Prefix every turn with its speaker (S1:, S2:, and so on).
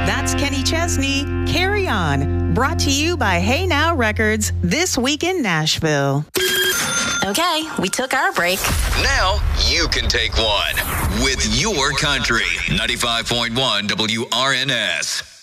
S1: That's Kenny Chesney, Carry On, brought to you by Hey Now Records, This Week in Nashville.
S2: Okay, we took our break.
S3: Now you can take one with your country. 95.1 WRNS.